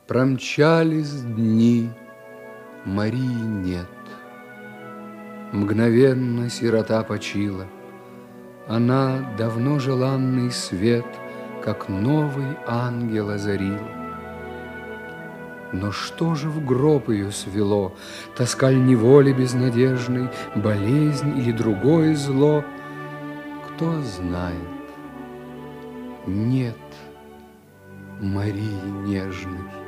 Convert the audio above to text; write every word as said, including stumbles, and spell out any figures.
Промчались дни, Марии нет. Мгновенно сирота почила. Она давно желанный свет, как новый ангел озарила. Но что же в гроб ее свело? Тоска ль неволи безнадежной, болезнь или другое зло? Кто знает? Нет Марии нежной.